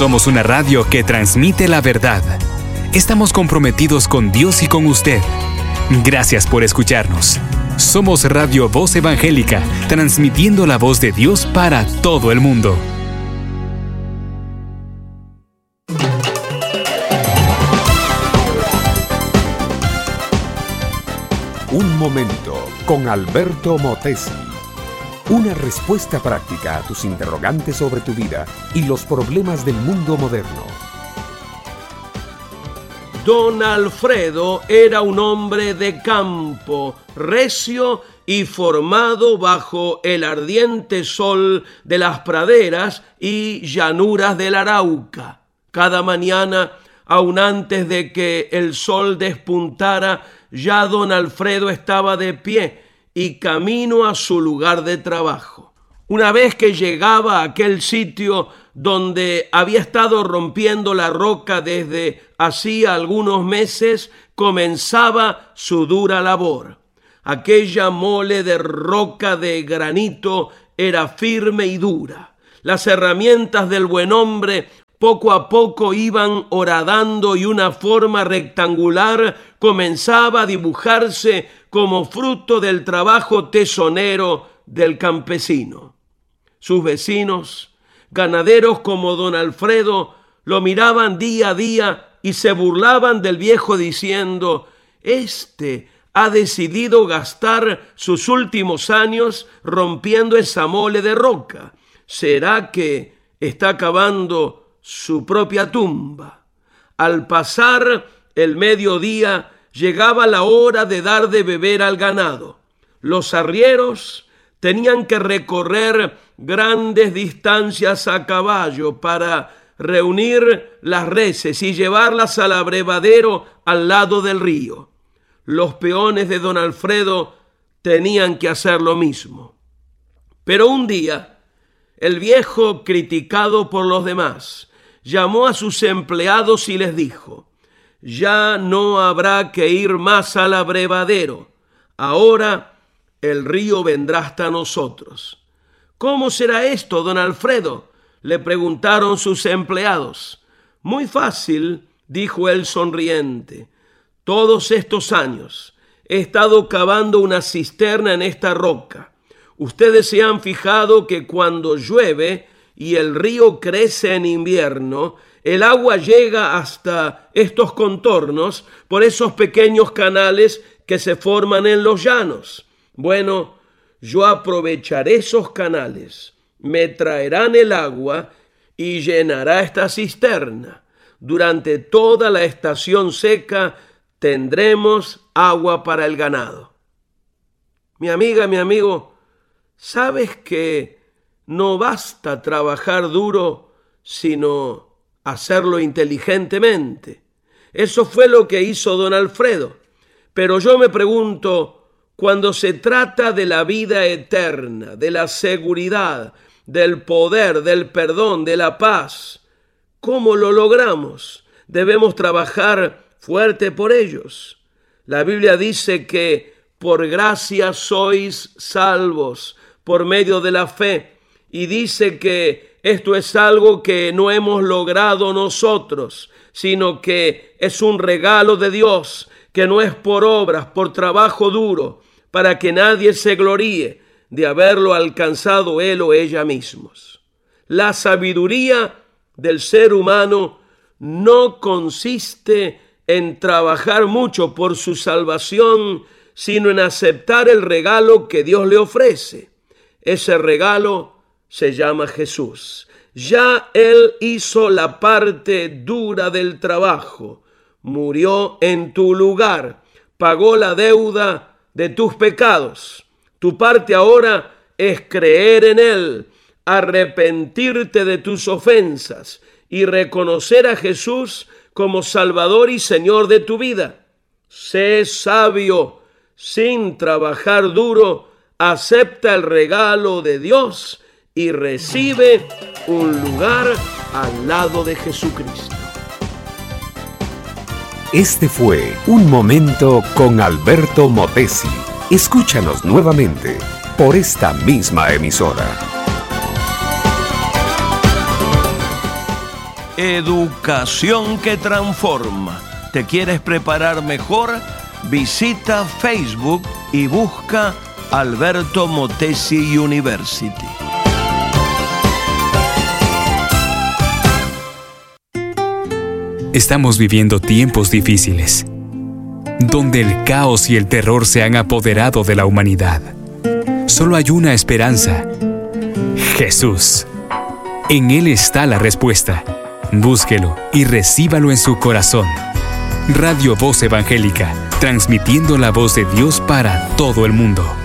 Somos una radio que transmite la verdad. Estamos comprometidos con Dios y con usted. Gracias por escucharnos. Somos Radio Voz Evangélica, transmitiendo la voz de Dios para todo el mundo. Un momento con Alberto Motesi. Una respuesta práctica a tus interrogantes sobre tu vida y los problemas del mundo moderno. Don Alfredo era un hombre de campo, recio y formado bajo el ardiente sol de las praderas y llanuras del Arauca. Cada mañana, aun antes de que el sol despuntara, ya don Alfredo estaba de pie y camino a su lugar de trabajo. Una vez que llegaba a aquel sitio donde había estado rompiendo la roca desde hacía algunos meses, comenzaba su dura labor. Aquella mole de roca de granito era firme y dura. Las herramientas del buen hombre poco a poco iban horadando y una forma rectangular comenzaba a dibujarse como fruto del trabajo tesonero del campesino. Sus vecinos, ganaderos como don Alfredo, lo miraban día a día y se burlaban del viejo diciendo: «Este ha decidido gastar sus últimos años rompiendo esa mole de roca. ¿Será que está cavando su propia tumba?» Al pasar el mediodía, llegaba la hora de dar de beber al ganado. Los arrieros tenían que recorrer grandes distancias a caballo para reunir las reses y llevarlas al abrevadero al lado del río. Los peones de don Alfredo tenían que hacer lo mismo. Pero un día, el viejo, criticado por los demás, llamó a sus empleados y les dijo: «Ya no habrá que ir más al abrevadero. Ahora el río vendrá hasta nosotros». «¿Cómo será esto, don Alfredo?», le preguntaron sus empleados. «Muy fácil», dijo él sonriente. «Todos estos años he estado cavando una cisterna en esta roca. Ustedes se han fijado que cuando llueve y el río crece en invierno, el agua llega hasta estos contornos por esos pequeños canales que se forman en los llanos. Bueno, yo aprovecharé esos canales, me traerán el agua y llenará esta cisterna. Durante toda la estación seca tendremos agua para el ganado». Mi amiga, mi amigo, ¿sabes que no basta trabajar duro, sino hacerlo inteligentemente? Eso fue lo que hizo don Alfredo. Pero yo me pregunto, cuando se trata de la vida eterna, de la seguridad, del poder, del perdón, de la paz, ¿cómo lo logramos? Debemos trabajar fuerte por ellos. La Biblia dice que por gracia sois salvos por medio de la fe, y dice que esto es algo que no hemos logrado nosotros, sino que es un regalo de Dios, que no es por obras, por trabajo duro, para que nadie se gloríe de haberlo alcanzado él o ella mismos. La sabiduría del ser humano no consiste en trabajar mucho por su salvación, sino en aceptar el regalo que Dios le ofrece. Ese regalo se llama Jesús. Ya Él hizo la parte dura del trabajo, murió en tu lugar, pagó la deuda de tus pecados. Tu parte ahora es creer en Él, arrepentirte de tus ofensas y reconocer a Jesús como Salvador y Señor de tu vida. Sé sabio, sin trabajar duro, acepta el regalo de Dios y recibe un lugar al lado de Jesucristo. Este fue Un Momento con Alberto Motesi. Escúchanos nuevamente por esta misma emisora. educación que transforma. ¿Te quieres preparar mejor? Visita Facebook y busca Alberto Motesi University. Estamos viviendo tiempos difíciles, donde el caos y el terror se han apoderado de la humanidad. Solo hay una esperanza: Jesús. En Él está la respuesta. Búsquelo y recíbalo en su corazón. Radio Voz Evangélica, transmitiendo la voz de Dios para todo el mundo.